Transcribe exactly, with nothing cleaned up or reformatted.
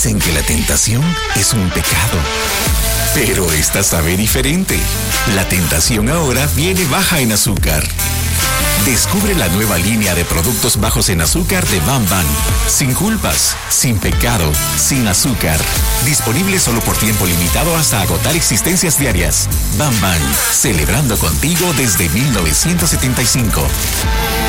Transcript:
Dicen que la tentación es un pecado. Pero esta sabe diferente. La tentación ahora viene baja en azúcar. Descubre la nueva línea de productos bajos en azúcar de Bam Bam. Sin culpas, sin pecado, sin azúcar. Disponible solo por tiempo limitado hasta agotar existencias diarias. Bam Bam, celebrando contigo desde mil novecientos setenta y cinco.